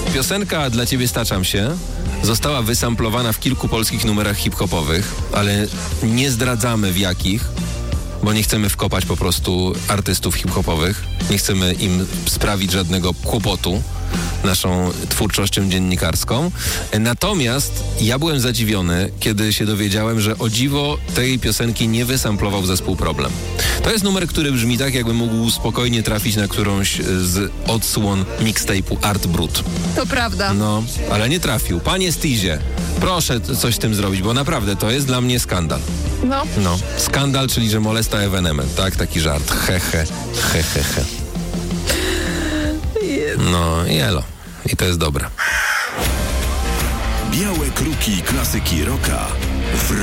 Piosenka Dla Ciebie staczam się została wysamplowana w kilku polskich numerach hip-hopowych, ale nie zdradzamy w jakich, bo nie chcemy wkopać po prostu artystów hip-hopowych. Nie chcemy im sprawić żadnego kłopotu naszą twórczością dziennikarską. Natomiast ja byłem zadziwiony, kiedy się dowiedziałem, że o dziwo tej piosenki nie wysamplował zespół Problem. To jest numer, który brzmi tak, jakby mógł spokojnie trafić na którąś z odsłon mixtape'u Art Brut. To prawda. No, ale nie trafił. Panie Stizie, proszę coś z tym zrobić, bo naprawdę to jest dla mnie skandal. No, skandal, czyli że molesta ewenement, tak? Taki żart. He. No, jelo. I to jest dobre. Białe kruki klasyki rocka w